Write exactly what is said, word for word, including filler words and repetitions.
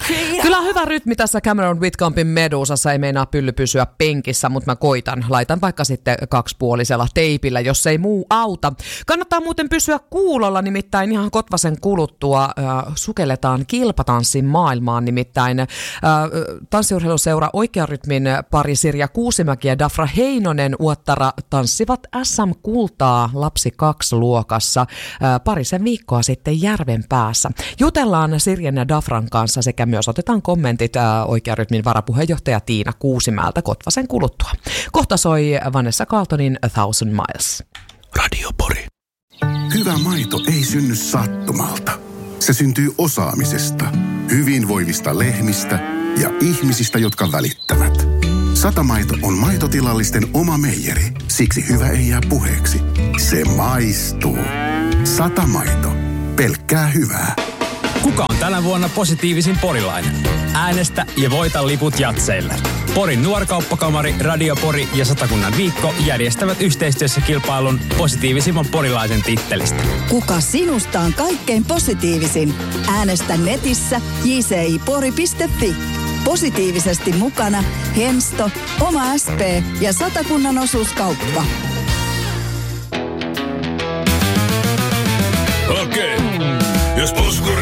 Kyllä on hyvä rytmi tässä Cameron Whitcombin Medusassa. Ei meinaa pylly pysyä penkissä, mutta mä koitan. Laitan vaikka sitten kaksipuolisella teipillä, jos ei muu auta. Kannattaa muuten pysyä kuulolla, nimittäin ihan Kotvasen kuluttua äh, sukelletaan kilpatanssin maailmaan. Nimittäin äh, tanssiurheiluseura Oikean rytmin pari Sirja Kuusimäki ja Dafra Heinonen Uottara tanssivat S M-kultaa lapsi kaksi luokassa äh, parisen viikkoa sitten järven päässä. Jutellaan Sirjen ja Dafran kanssa sekä myös otetaan kommentit äh, Oikean rytmin varapuheenjohtaja Tiina Kuusimäeltä Kotvasen kuluttua. Kohta soi Vanessa Carltonin A Thousand Miles. Radio Pori. Hyvä maito ei synny sattumalta. Se syntyy osaamisesta, hyvinvoivista lehmistä ja ihmisistä, jotka välittävät. Satamaito on maitotilallisten oma meijeri, siksi hyvä ei jää puheeksi. Se maistuu. Satamaito. Pelkkää hyvää. Kuka on tänä vuonna positiivisin porilainen? Äänestä ja voita liput jatseille. Porin Nuorkauppakamari, Radio Pori ja Satakunnan viikko järjestävät yhteistyössä kilpailun positiivisimman porilaisen tittelistä. Kuka sinusta on kaikkein positiivisin? Äänestä netissä j c i pori piste f i. Positiivisesti mukana Hensto, Oma S P ja Satakunnan osuuskauppa. Okei, okay. Jos puskuri